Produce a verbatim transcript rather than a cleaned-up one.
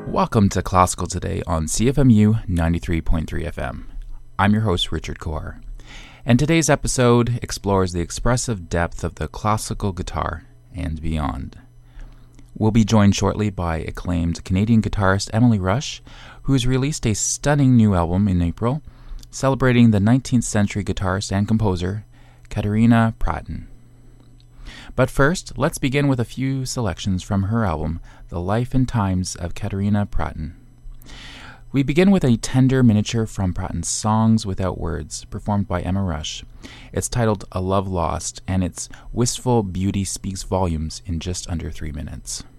Welcome to Classical Today on C F M U ninety-three point three F M. I'm your host, Richard Coar, and today's episode explores the expressive depth of the classical guitar and beyond. We'll be joined shortly by acclaimed Canadian guitarist Emily Rush, who has released a stunning new album in April, celebrating the nineteenth century guitarist and composer, Katarina Prattin. But first, let's begin with a few selections from her album, The Life and Times of Katarina Prattin. We begin with a tender miniature from Prattin's Songs Without Words, performed by Emma Rush. It's titled A Love Lost, and its wistful beauty speaks volumes in just under three minutes.